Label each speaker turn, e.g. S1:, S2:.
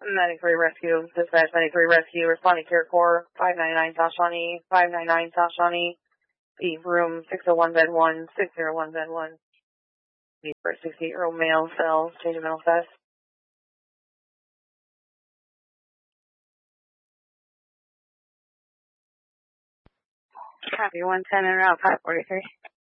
S1: Medic 3 Rescue, dispatch Medic 3 Rescue, responding to your core, 599 South Shawnee, 599 South Shawnee, the room 601 bed 1, 601 bed 1. The first 68-year-old male cell, change of mental status. Copy 110 and route 543.